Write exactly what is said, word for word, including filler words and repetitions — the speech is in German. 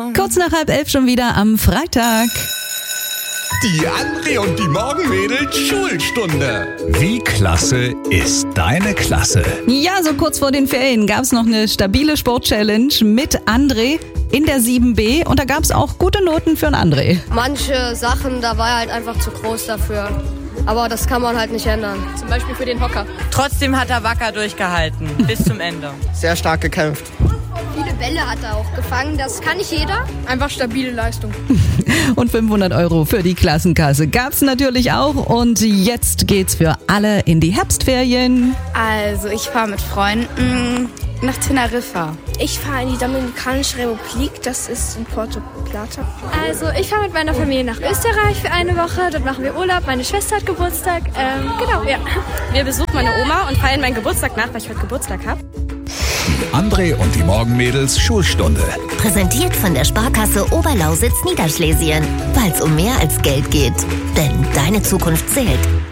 Mama. Kurz nach halb elf schon wieder am Freitag. Die André und die Morgenmädels Schulstunde. Wie klasse ist deine Klasse? Ja, so kurz vor den Ferien gab es noch eine stabile Sport-Challenge mit André in der sieben b und da gab es auch gute Noten für einen André. Manche Sachen, da war er halt einfach zu groß dafür. Aber das kann man halt nicht ändern. Zum Beispiel für den Hocker. Trotzdem hat er wacker durchgehalten, bis zum Ende. Sehr stark gekämpft. Viele Bälle hat er auch gefangen, das kann nicht jeder. Einfach stabile Leistung. Und fünfhundert Euro für die Klassenkasse gab's natürlich auch. Und jetzt geht's für alle in die Herbstferien. Also ich fahre mit Freunden nach Teneriffa. Ich fahre in die Dominikanische Republik, das ist in Porto Plata. Also ich fahre mit meiner Familie nach Österreich für eine Woche, dort machen wir Urlaub, meine Schwester hat Geburtstag, ähm, genau, ja. Wir besuchen meine Oma und feiern meinen Geburtstag nach, weil ich heute Geburtstag habe. Die André und die Morgenmädels Schulstunde. Präsentiert von der Sparkasse Oberlausitz Niederschlesien. Weil es um mehr als Geld geht. Denn deine Zukunft zählt.